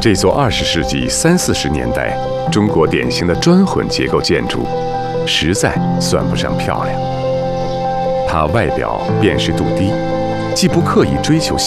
这座20世纪30、40年代中国典型的砖混结构建筑，实在算不上漂亮。它外表辨识度低，既不刻意追求